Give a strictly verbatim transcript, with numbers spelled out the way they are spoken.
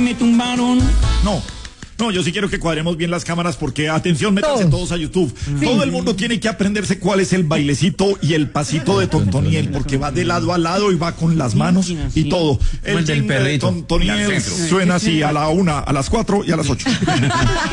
me tumbaron. No. No, yo sí quiero que cuadremos bien las cámaras porque, atención, métanse Todos. todos a YouTube. Sí. Todo el mundo tiene que aprenderse cuál es el bailecito y el pasito de Tontoniel, porque va de lado a lado y va con las manos y todo. El del jingle de perrito. Tontoniel suena así a la una, a las cuatro y a las ocho.